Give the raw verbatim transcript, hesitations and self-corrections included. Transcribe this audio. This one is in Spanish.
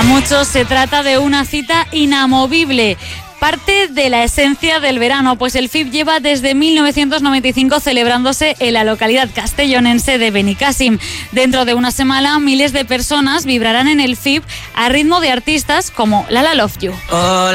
Para muchos se trata de una cita inamovible, parte de la esencia del verano, pues el F I B lleva desde mil novecientos noventa y cinco celebrándose en la localidad castellonense de Benicàssim. Dentro de una semana, miles de personas vibrarán en el F I B a ritmo de artistas como Lala Love You. Oh.